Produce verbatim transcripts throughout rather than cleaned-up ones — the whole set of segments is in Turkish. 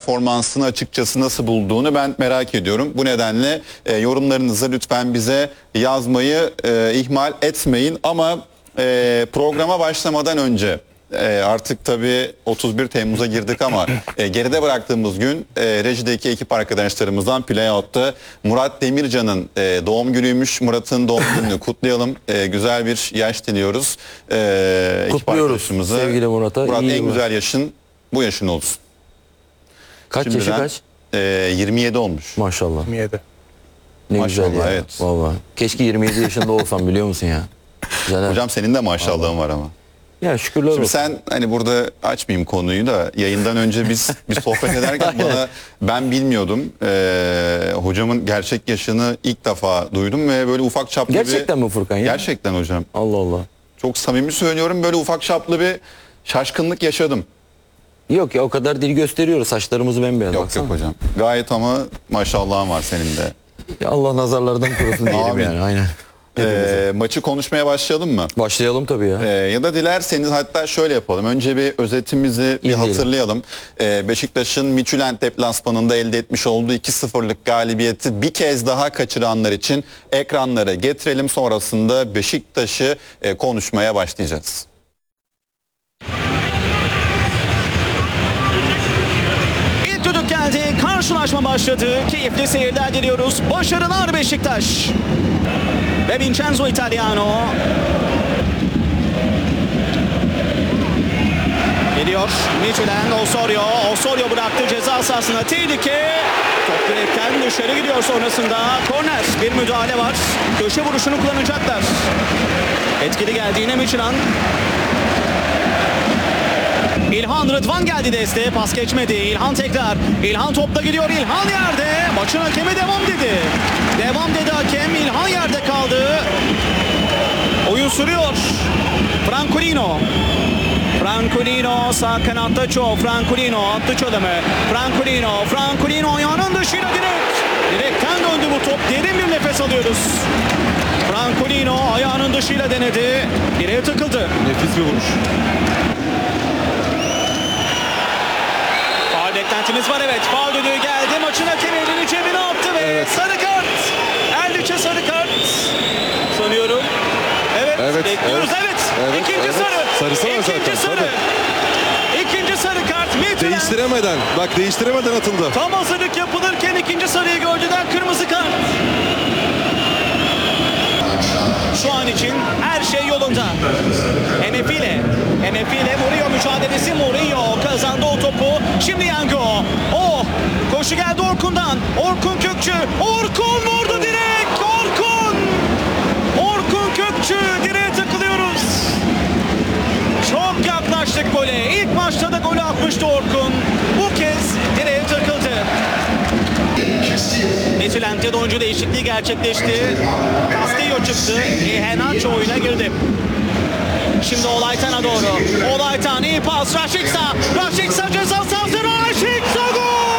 performansını açıkçası nasıl bulduğunu ben merak ediyorum. Bu nedenle e, yorumlarınızı lütfen bize yazmayı e, ihmal etmeyin. Ama e, programa başlamadan önce e, artık tabii otuz bir Temmuz'a girdik ama e, geride bıraktığımız gün e, rejideki ekip arkadaşlarımızdan Playout'ta Murat Demircan'ın e, doğum günüymüş. Murat'ın doğum gününü kutlayalım. E, güzel bir yaş diliyoruz. E, ekip Kutluyoruz sevgili Murat'a. Murat İyi en yıllar. güzel yaşın bu yaşın olsun. Kaç Şimdiden, yaşı kaç? E, yirmi yedi olmuş. Maşallah. yirmi yedi. Ne Maşallah, güzel ya. evet. Vallahi. Keşke yirmi yedi yaşında olsam biliyor musun ya? Güzel. Hocam senin de maşallahın var ama. Ya şükürler Şimdi olsun. sen hani burada açmayayım konuyu da yayından önce biz bir sohbet ederken bana ben bilmiyordum. Ee, hocamın gerçek yaşını ilk defa duydum ve böyle ufak çaplı Gerçekten bir... mi Furkan ya? Gerçekten hocam. Allah Allah. Çok samimi söylüyorum, böyle ufak çaplı bir şaşkınlık yaşadım. Yok ya, o kadar dil gösteriyoruz. Saçlarımızı bembeyaz. Yok baksana. yok hocam. Gayet ama maşallahın var senin de. Ya Allah nazarlardan korusun diyelim Amin. yani. Aynen. Ee, maçı konuşmaya başlayalım mı? Başlayalım tabii ya. Ee, ya da dilerseniz hatta şöyle yapalım. Önce bir özetimizi bir İzleyelim. hatırlayalım. Ee, Beşiktaş'ın Midtjylland deplasmanında elde etmiş olduğu iki sıfırlık galibiyeti bir kez daha kaçıranlar için ekranlara getirelim. Sonrasında Beşiktaş'ı e, konuşmaya başlayacağız. İlk düdük geldi. Karşılaşma başladı. Keyifli seyirler diliyoruz. Başarılar Beşiktaş. Ve Vincenzo Italiano. Geliyor. Midtjylland, Osorio. Osorio bıraktı ceza sahasına. Tehlike. Top direkten dışarı gidiyor sonrasında. Korner. Bir müdahale var. Köşe vuruşunu kullanacaklar. Etkili geldi yine Midtjylland. İlhan Rıdvan geldi desteğe, pas geçmedi. İlhan tekrar. İlhan topla gidiyor. İlhan yerde. Maçın hakemi devam dedi. Devam dedi hakem. İlhan yerde kaldı. Oyun sürüyor. Francolino. Francolino sağ kanatta Ço. Francolino attı çalımı. Francolino. Francolino ayağının dışıyla direkt. Direkten döndü bu top. Derin bir nefes alıyoruz. Francolino ayağının dışıyla denedi. Direğe takıldı. Nefis bir vuruş. Beklentimiz var, evet. Faul düdüğü geldi. Maçın hakemi elini cebine attı ve evet. Sarı kart. Erliç'e sarı kart sanıyorum. Evet, Evet, bekliyoruz. evet. Evet. Evet, İkinci evet. sarı. Sarısı var İkinci zaten, sarı. tabii. İkinci sarı kart. Midtjylland Değiştiremeden, bak değiştiremeden atıldı. tam hazırlık yapılırken ikinci sarıyı gördüler. Kırmızı kart. Şu an için her şey yolunda. Enefile. Enefile Murillo mücadelesi. Murillo kazandı o topu. Şimdi Yango. Oh! Koşu geldi Orkun'dan. Orkun Kökçü. Orkun vurdu direkt. Orkun! Orkun Kökçü. Direğe takılıyoruz. Çok yaklaştık gole. İlk maçta da golü atmıştı Orkun. Bu kez direğe takıldı. Midtjylland'de de oyuncu değişikliği gerçekleşti. Castillo çıktı. Iheanacho oyuna girdi. Şimdi Olaytan'a doğru. Olaytan iyi pas. Rashica. Rashica ceza sahası. Rashica gol!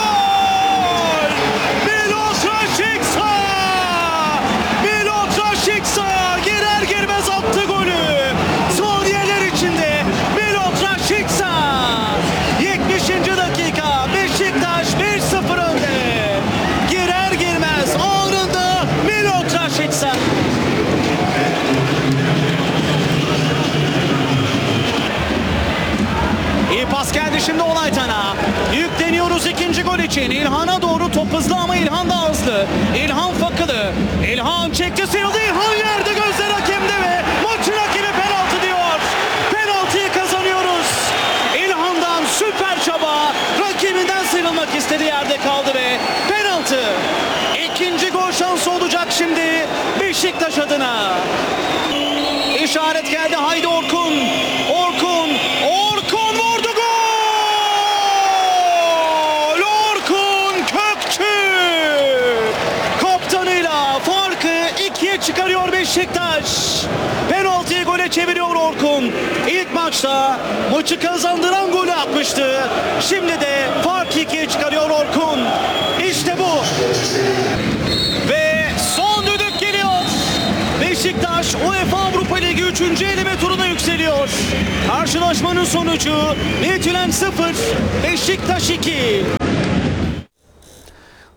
Milot Rashica! Milot Rashica girer girmez attı golü. Saniyeler içinde Milot Rashica. yetmişinci dakika. Beşiktaş bir sıfır önde. Girer girmez anında Milot Rashica. İyi pas geldi şimdi Olaytan'a. Yükleniyoruz ikinci gol için. İlhan'a doğru top hızlı ama İlhan da hızlı. İlhan fakılı. İlhan çekti, sıyrıldı. İlhan yerde, gözler hakemde ve maçın hakemi penaltı diyor. Penaltıyı kazanıyoruz. İlhan'dan süper çaba. Rakibinden sıyrılmak istedi, yerde kaldı ve penaltı. İkinci gol şansı olacak şimdi Beşiktaş adına. İşaret geldi. Haydi Orkun. Orkun. Orkun vurdu, gol! Orkun Kökçü. Kaptanıyla farkı ikiye çıkarıyor Beşiktaş. Penaltıyı gole çeviriyor Orkun. İlk maçta maçı kazandıran golü atmıştı. Şimdi de farkı ikiye çıkarıyor Orkun. İşte bu. Ve son düdük geliyor. Beşiktaş UEFA Avrupa Ligi üçüncü eleme turuna yükseliyor. Karşılaşmanın sonucu Midtjylland sıfır, Beşiktaş iki.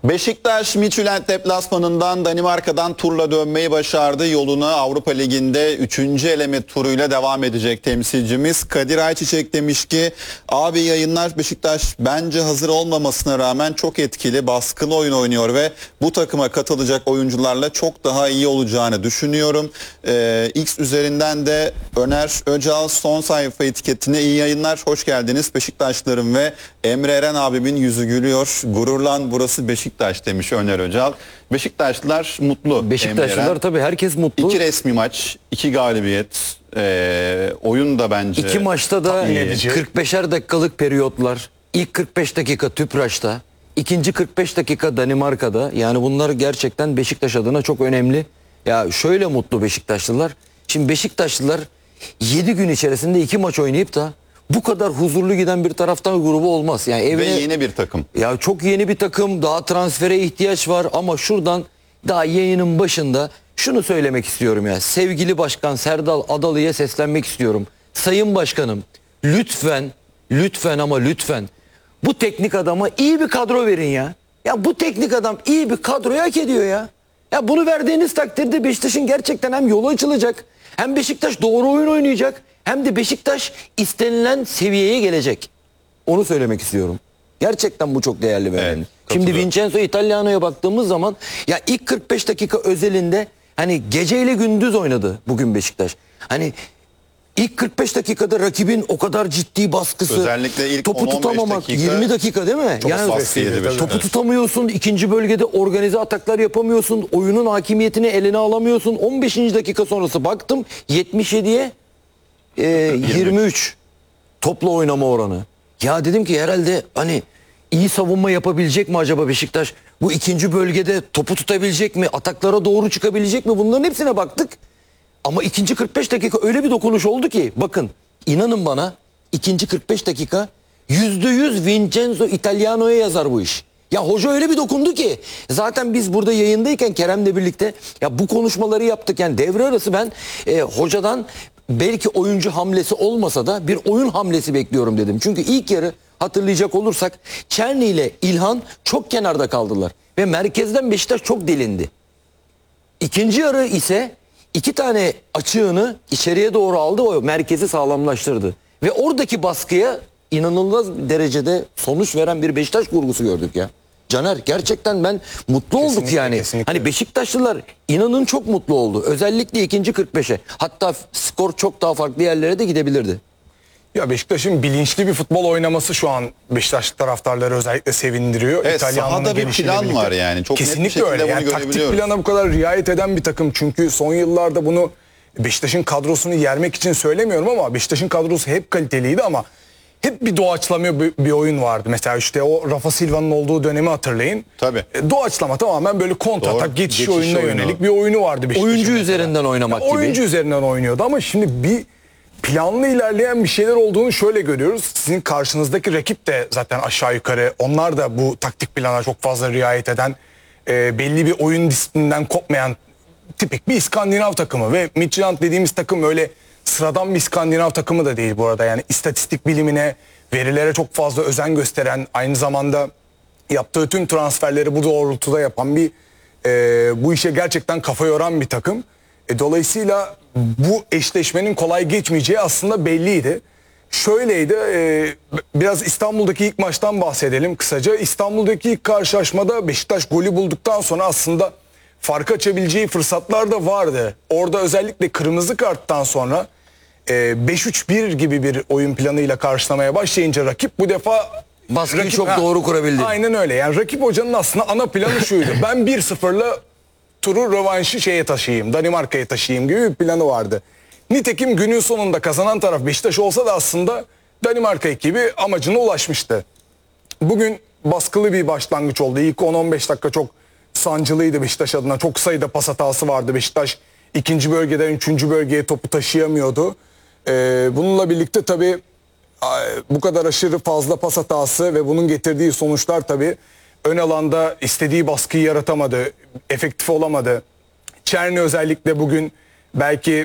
Beşiktaş Midtjylland deplasmanından Danimarka'dan turla dönmeyi başardı. Yoluna Avrupa Ligi'nde üçüncü eleme turuyla devam edecek temsilcimiz. Kadir Ayçiçek demiş ki abi yayınlar, Beşiktaş bence hazır olmamasına rağmen çok etkili, baskılı oyun oynuyor ve bu takıma katılacak oyuncularla çok daha iyi olacağını düşünüyorum. Ee, X üzerinden de Öner Öcal son sayfa etiketine iyi yayınlar, hoş geldiniz Beşiktaşlarım ve Emre Eren abimin yüzü gülüyor. Gururlan burası Beşiktaş demiş Öner Öcal. Beşiktaşlılar mutlu. Beşiktaşlılar tabii herkes mutlu. İki resmi maç, iki galibiyet, ee, oyun da bence İki maçta da tatmin edici. kırk beşer dakikalık periyotlar. İlk kırk beş dakika Tüpraş'ta, ikinci kırk beş dakika Danimarka'da. Yani bunlar gerçekten Beşiktaş adına çok önemli. Ya şöyle mutlu Beşiktaşlılar. Şimdi Beşiktaşlılar yedi gün içerisinde iki maç oynayıp da bu kadar huzurlu giden bir taraftar grubu olmaz. Yani ve evine, yeni bir takım. ya çok yeni bir takım, daha transfere ihtiyaç var ama şuradan daha yayının başında şunu söylemek istiyorum ya. Sevgili Başkan Serdal Adalı'ya seslenmek istiyorum. Sayın Başkanım, lütfen, lütfen ama lütfen bu teknik adama iyi bir kadro verin ya. Ya bu teknik adam iyi bir kadroyu hak ediyor ya. Ya bunu verdiğiniz takdirde Beşiktaş'ın gerçekten hem yolu açılacak, hem Beşiktaş doğru oyun oynayacak, hem de Beşiktaş istenilen seviyeye gelecek. Onu söylemek istiyorum. Gerçekten bu çok değerli bir Evet, önemli. Şimdi Vincenzo Italiano'ya baktığımız zaman ya ilk kırk beş dakika özelinde hani geceyle gündüz oynadı bugün Beşiktaş. Hani ilk kırk beş dakikada rakibin o kadar ciddi baskısı, Özellikle ilk topu on on beş tutamamak, dakika yirmi dakika değil mi? çok baskı yedi Beşiktaş. topu tutamıyorsun, ikinci bölgede organize ataklar yapamıyorsun, oyunun hakimiyetini eline alamıyorsun. on beşinci dakika sonrası baktım yetmiş yediye e, yirmi üç topla oynama oranı. Ya dedim ki herhalde hani iyi savunma yapabilecek mi acaba Beşiktaş? Bu ikinci bölgede topu tutabilecek mi? Ataklara doğru çıkabilecek mi? Bunların hepsine baktık. Ama ikinci kırk beş dakika öyle bir dokunuş oldu ki bakın inanın bana ikinci kırk beş dakika yüzde yüz Vincenzo Italiano'ya yazar bu iş. Ya hoca öyle bir dokundu ki zaten biz burada yayındayken Kerem'le birlikte ya bu konuşmaları yaptık. Yani devre arası ben e, hocadan belki oyuncu hamlesi olmasa da bir oyun hamlesi bekliyorum dedim. Çünkü ilk yarı hatırlayacak olursak Çerni ile İlhan çok kenarda kaldılar ve merkezden Beşiktaş çok delindi. İkinci yarı ise iki tane açığını içeriye doğru aldı, o merkezi sağlamlaştırdı. Ve oradaki baskıya inanılmaz derecede sonuç veren bir Beşiktaş kurgusu gördük ya. Caner gerçekten ben mutlu olduk Kesinlikle, yani. kesinlikle. Hani Beşiktaşlılar inanın çok mutlu oldu. Özellikle ikinci kırk beşe. Hatta skor çok daha farklı yerlere de gidebilirdi. Ya Beşiktaş'ın bilinçli bir futbol oynaması şu an Beşiktaş taraftarları özellikle sevindiriyor. Evet, İtalyanlığın sahada bir gelişiyle plan birlikte. var yani. Çok net bir Kesinlikle şekilde öyle. bunu Yani taktik görebiliyoruz. plana bu kadar riayet eden bir takım. Çünkü son yıllarda bunu Beşiktaş'ın kadrosunu yermek için söylemiyorum ama Beşiktaş'ın kadrosu hep kaliteliydi ama hep bir doğaçlama bir, bir oyun vardı. Mesela işte o Rafa Silva'nın olduğu dönemi hatırlayın. Tabii. E, Doğaçlama tamamen böyle Doğru. kontratak geçiş, Geçiş oyununa oyunu. yönelik bir oyunu vardı Beşiktaş'ın. Oyuncu mesela. üzerinden oynamak Ya, gibi. Oyuncu üzerinden oynuyordu ama şimdi bir planlı ilerleyen bir şeyler olduğunu şöyle görüyoruz. Sizin karşınızdaki rakip de zaten aşağı yukarı onlar da bu taktik plana çok fazla riayet eden e, belli bir oyun disiplininden kopmayan tipik bir İskandinav takımı ve Midtjylland dediğimiz takım öyle sıradan bir İskandinav takımı da değil bu arada. Yani istatistik bilimine, verilere çok fazla özen gösteren, aynı zamanda yaptığı tüm transferleri bu doğrultuda yapan bir e, bu işe gerçekten kafa yoran bir takım. E, dolayısıyla bu eşleşmenin kolay geçmeyeceği aslında belliydi. Şöyleydi, e, biraz İstanbul'daki ilk maçtan bahsedelim kısaca. İstanbul'daki ilk karşılaşmada Beşiktaş golü bulduktan sonra aslında fark açabileceği fırsatlar da vardı. Orada özellikle kırmızı karttan sonra e, beş üç bir gibi bir oyun planıyla karşılamaya başlayınca rakip bu defa Baskıyı rakip- çok Ha, doğru kurabildi. Aynen öyle. Yani rakip hocanın aslında ana planı şuydu. Ben bir sıfırla turu rövanşı şeye taşıyayım, Danimarka'ya taşıyayım gibi bir planı vardı. Nitekim günün sonunda kazanan taraf Beşiktaş olsa da aslında Danimarka ekibi amacına ulaşmıştı. Bugün baskılı bir başlangıç oldu. İlk on on beş dakika çok sancılıydı Beşiktaş adına. Çok sayıda pas hatası vardı. Beşiktaş ikinci bölgeden üçüncü bölgeye topu taşıyamıyordu. Ee, bununla birlikte tabii bu kadar aşırı fazla pas hatası ve bunun getirdiği sonuçlar tabii ön alanda istediği baskıyı yaratamadı, efektif olamadı. Çerni özellikle bugün belki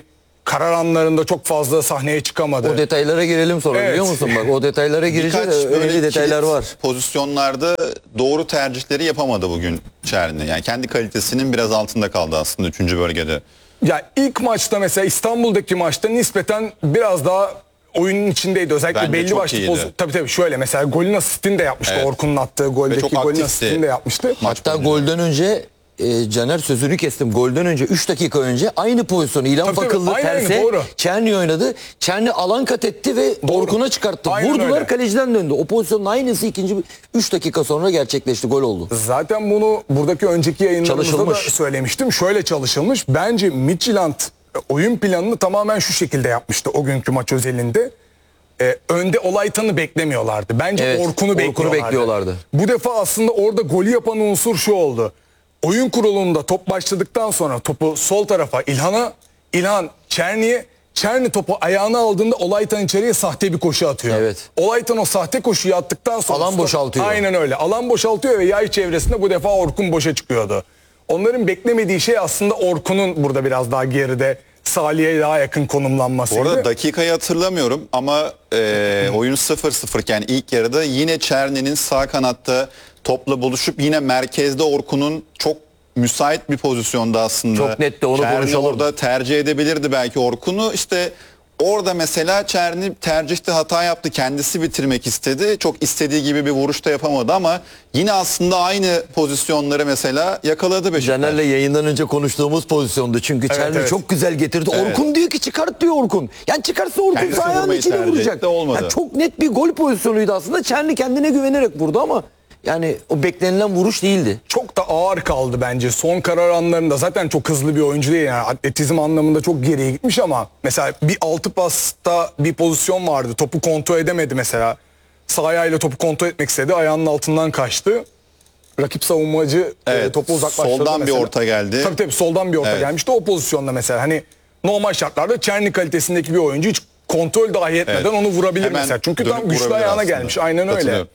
karar anlarında çok fazla sahneye çıkamadı. O detaylara girelim sonra, Evet. biliyor musun? Bak o detaylara gireceğiz. Birkaç Önemli böyle detaylar kilit var. pozisyonlarda doğru tercihleri yapamadı bugün Çerni. Yani kendi kalitesinin biraz altında kaldı aslında üçüncü bölgede. Ya ilk maçta mesela İstanbul'daki maçta nispeten biraz daha oyunun içindeydi. Özellikle Bence belli çok başlı iyiydi. pozisyon. Tabii tabii şöyle mesela golün asistini de yapmıştı. Evet. Orkun'un attığı goldeki çok golün aktifti. asistini de yapmıştı. Maç Hatta boyunca. golden önce e, Caner sözünü kestim. Golden önce üç dakika önce aynı pozisyonu İlhan Tabii, tabii. Fakıllı Aynen, aynen, terse doğru. Çerni oynadı. Çerni alan kat etti ve Orkun'a çıkarttı. Aynen Vurdular, öyle. kaleciden döndü. O pozisyonun aynısı ikinci üç dakika sonra gerçekleşti. Gol oldu. Zaten bunu buradaki önceki yayınlarımızda da Çalışılmış. söylemiştim. Şöyle çalışılmış. Bence Midtjylland oyun planını tamamen şu şekilde yapmıştı o günkü maç özelinde. Ee, önde Olaytan'ı beklemiyorlardı. Bence Evet, Orkun'u Orkun'u bekliyorlardı. bekliyorlardı. Bu defa aslında orada golü yapan unsur şu oldu. Oyun kurulunda top başladıktan sonra topu sol tarafa İlhan'a, İlhan Çerni'ye, Çerni topu ayağına aldığında Olaytan içeriye sahte bir koşu atıyor. Evet. Olaytan o sahte koşuyu attıktan sonra Alan boşaltıyor. Aynen öyle. Alan boşaltıyor ve yay çevresinde bu defa Orkun boşa çıkıyordu. Onların beklemediği şey aslında Orkun'un burada biraz daha geride, Salih'e daha yakın konumlanmasıydı. Bu arada dakikayı hatırlamıyorum ama e, oyun sıfır sıfır iken ilk yarıda yine Çerni'nin sağ kanatta topla buluşup yine merkezde Orkun'un çok müsait bir pozisyonda aslında. Çok netti, onu Çerni konuşalım. orada tercih edebilirdi belki Orkun'u. İşte orada mesela Çerni tercihte hata yaptı. Kendisi bitirmek istedi. Çok istediği gibi bir vuruş da yapamadı ama yine aslında aynı pozisyonları mesela yakaladı Beşiktaş. Caner'le yayından önce konuştuğumuz pozisyondu. Çünkü Çerni evet. çok güzel getirdi. Evet. Orkun diyor ki çıkart diyor Orkun. Yani çıkarsa Orkun Kendisi ayağının vurmayı içine tercih vuracak. etti, olmadı. Yani çok net bir gol pozisyonuydu aslında. Çerni kendine güvenerek vurdu ama yani o beklenilen vuruş değildi. Çok da ağır kaldı bence. Son karar anlarında zaten çok hızlı bir oyuncu değil. Yani atletizm anlamında çok geriye gitmiş ama mesela bir altı pasta bir pozisyon vardı. Topu kontrol edemedi mesela. Sağ ayağıyla topu kontrol etmek istedi. Ayağının altından kaçtı. Rakip savunmacı e, Evet, topu uzaklaştırdı soldan bir mesela. orta geldi. Tabii tabii soldan bir orta Evet. gelmişti. O pozisyonda mesela hani normal şartlarda Çerni kalitesindeki bir oyuncu hiç kontrol dahi etmeden Evet. onu vurabilir Hemen mesela. Çünkü tam dönüp güçlü vurabilir ayağına aslında. gelmiş. Aynen öyle. Katılıyorum.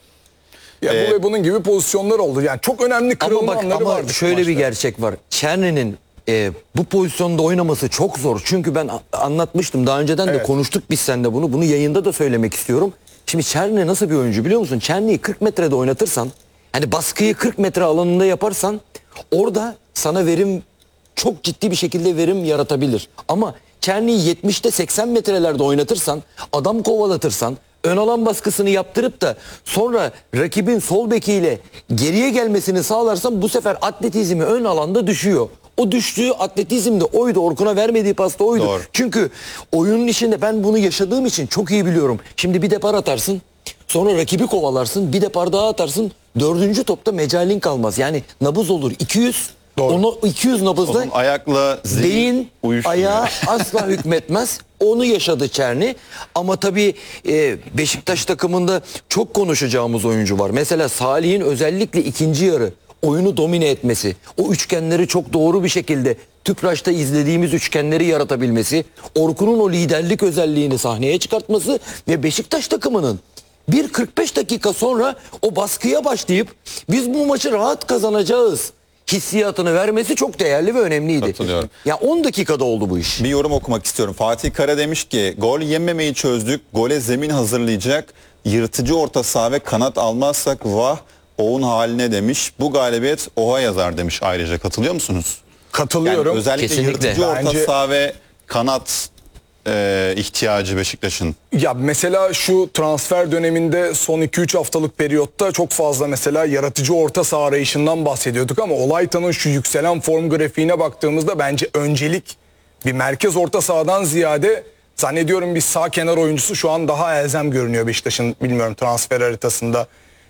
Ya Ee, bu ve bunun gibi pozisyonlar oldu. Yani çok önemli Ama kırılma bak anları ama vardı. şu şöyle bir maçta. gerçek var. Çerni'nin e, bu pozisyonda oynaması çok zor. Çünkü ben a- anlatmıştım. Daha önceden de Evet. konuştuk biz seninle bunu. Bunu yayında da söylemek istiyorum. Şimdi Çerni nasıl bir oyuncu biliyor musun? Çerni'yi kırk metrede oynatırsan, hani baskıyı kırk metre alanında yaparsan orada sana verim, çok ciddi bir şekilde verim yaratabilir. Ama Çerni'yi yetmişte seksen metrelerde oynatırsan, adam kovalatırsan, ön alan baskısını yaptırıp da sonra rakibin sol bekiyle geriye gelmesini sağlarsan bu sefer atletizmi ön alanda düşüyor. O düştüğü atletizm de oydu. Orkun'a vermediği pasta oydu. Doğru. Çünkü oyunun içinde ben bunu yaşadığım için çok iyi biliyorum. Şimdi bir depar atarsın. Sonra rakibi kovalarsın. Bir depar daha atarsın. Dördüncü topta mecalin kalmaz. Yani nabız olur. iki yüz. Doğru. Onu iki yüz nabızda Onun ayakla zihin beyin uyuşmuyor. ayağa asla hükmetmez. Onu yaşadı Çerni. Ama tabii e, Beşiktaş takımında çok konuşacağımız oyuncu var. Mesela Salih'in özellikle ikinci yarı oyunu domine etmesi, o üçgenleri çok doğru bir şekilde Tüpraş'ta izlediğimiz üçgenleri yaratabilmesi, Orkun'un o liderlik özelliğini sahneye çıkartması ve Beşiktaş takımının bir kırk beş dakika sonra o baskıya başlayıp biz bu maçı rahat kazanacağız hissiyatını vermesi çok değerli ve önemliydi. Katılıyorum. Ya on dakikada oldu bu iş. Bir yorum okumak istiyorum. Fatih Kara demiş ki gol yememeyi çözdük. Gole zemin hazırlayacak. Yırtıcı orta saha ve kanat almazsak vah Oğun haline demiş. Bu galibiyet oha yazar demiş ayrıca. Katılıyor musunuz? Katılıyorum. Yani özellikle Kesinlikle. yırtıcı orta Bence- saha ve kanat e, ihtiyacı Beşiktaş'ın. Ya mesela şu transfer döneminde son iki üç haftalık periyotta çok fazla mesela yaratıcı orta saha arayışından bahsediyorduk ama Olaytan'ın şu yükselen form grafiğine baktığımızda bence öncelik bir merkez orta sahadan ziyade zannediyorum bir sağ kenar oyuncusu şu an daha elzem görünüyor Beşiktaş'ın, bilmiyorum transfer haritasında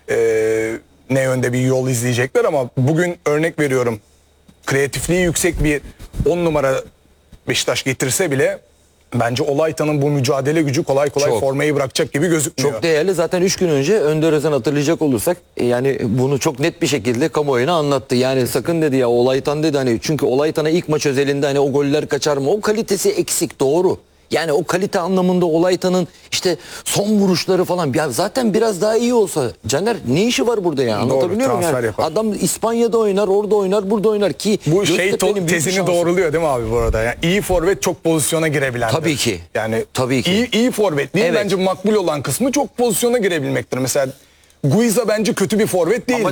eee, ne yönde bir yol izleyecekler ama bugün örnek veriyorum kreatifliği yüksek bir on numara Beşiktaş getirse bile bence Olaytan'ın bu mücadele gücü kolay kolay Çok. formayı bırakacak gibi gözükmüyor. Çok değerli. Zaten üç gün önce Önder Özen hatırlayacak olursak e, yani bunu çok net bir şekilde kamuoyuna anlattı. Yani sakın dedi ya Olaytan dedi hani çünkü Olaytan'a ilk maç özelinde hani o goller kaçar mı? O kalitesi eksik doğru. Yani o kalite anlamında Olaytan'ın işte son vuruşları falan. Ya zaten biraz daha iyi olsa Caner ne işi var burada ya? Anlatabiliyor muyum? transfer Yani yapar. adam İspanya'da oynar, orada oynar, burada oynar ki Bu şey Göztepe'nin to- büyük bir tezini şansı. doğruluyor değil mi abi bu arada? Yani iyi forvet çok pozisyona girebilendir. Tabii ki. Yani Tabii ki. iyi, iyi forvetliğin Evet. bence makbul olan kısmı çok pozisyona girebilmektir. Mesela Guiza bence kötü bir forvet değil.